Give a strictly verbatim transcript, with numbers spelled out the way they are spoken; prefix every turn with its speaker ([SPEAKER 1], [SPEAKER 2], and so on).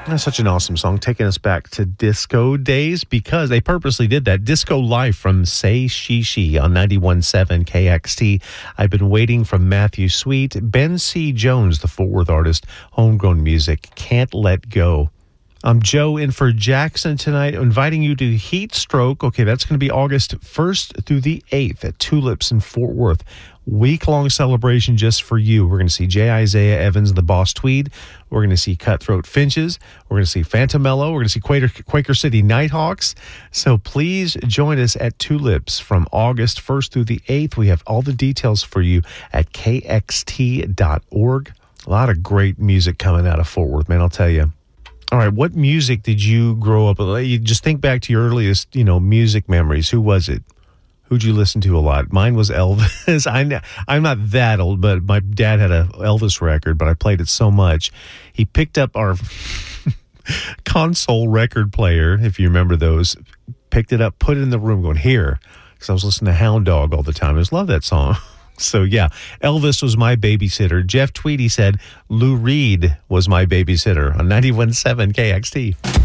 [SPEAKER 1] That's such an awesome song, taking us back to disco days because they purposely did that. Disco Life from Say She She on ninety-one point seven K X T. I've Been Waiting from Matthew Sweet. Ben C. Jones, the Fort Worth artist, Homegrown Music, Can't Let Go. I'm Joe in for Jackson tonight, inviting you to Heat Stroke. Okay, that's going to be August first through the eighth at Tulips in Fort Worth. Week-long celebration just for you. We're going to see J. Isaiah Evans and the Boss Tweed. We're going to see Cutthroat Finches. We're going to see Phantomello. We're going to see Quaker, Quaker City Nighthawks. So please join us at Tulips from August first through the eighth. We have all the details for you at K X T dot org. A lot of great music coming out of Fort Worth, man, I'll tell you. All right, what music did you grow up with? You just think back to your earliest, you know, music memories. Who was it? Who'd you listen to a lot? Mine was Elvis. I, I'm not that old, but my dad had a Elvis record, but I played it so much. He picked up our console record player, if you remember those, picked it up, put it in the room going, here, because I was listening to Hound Dog all the time. I just love that song. So, yeah, Elvis was my babysitter. Jeff Tweedy said Lou Reed was my babysitter on ninety-one point seven K X T.